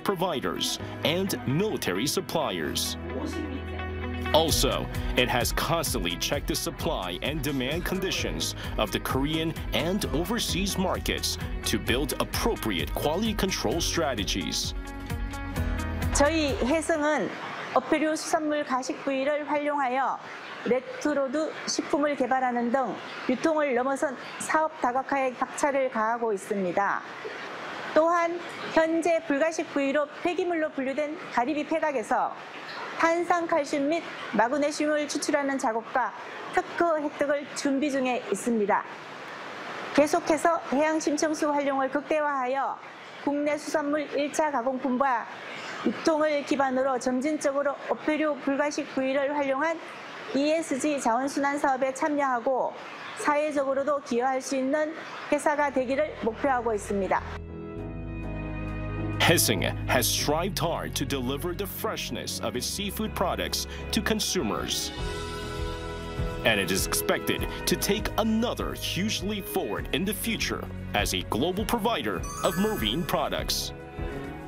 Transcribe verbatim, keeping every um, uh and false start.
providers and military suppliers. Also, it has constantly checked the supply and demand conditions of the Korean and overseas markets to build appropriate quality control strategies. 저희 혜성은 어패류 수산물 가식 부위를 활용하여 레트로드 식품을 개발하는 등 유통을 넘어선 사업 다각화에 박차를 가하고 있습니다. 또한 현재 불가식 부위로 폐기물로 분류된 가리비 폐각에서 탄산칼슘 및 마그네슘을 추출하는 작업과 특허 획득을 준비 중에 있습니다. 계속해서 해양 심층수 활용을 극대화하여 국내 수산물 일 차 가공품과 유통을 기반으로 점진적으로 어패류 불가식 부위를 활용한 이에스지 자원순환 사업에 참여하고 사회적으로도 기여할 수 있는 회사가 되기를 목표하고 있습니다. Hessing has strived hard to deliver the freshness of its seafood products to consumers. And it is expected to take another huge leap forward in the future as a global provider of marine products.